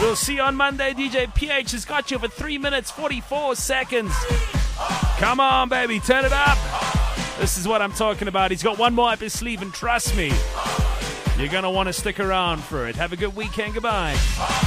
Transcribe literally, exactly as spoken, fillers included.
We'll see you on Monday. D J P H has got you for three minutes, forty-four seconds. Come on, baby, turn it up. This is what I'm talking about. He's got one more up his sleeve, and trust me, you're going to want to stick around for it. Have a good weekend. Goodbye.